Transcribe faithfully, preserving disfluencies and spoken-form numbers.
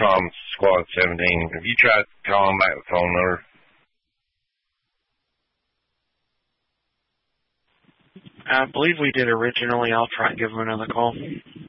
com Squad seventeen. Have you tried calling back the phone number? I believe we did originally. I'll try and give him another call.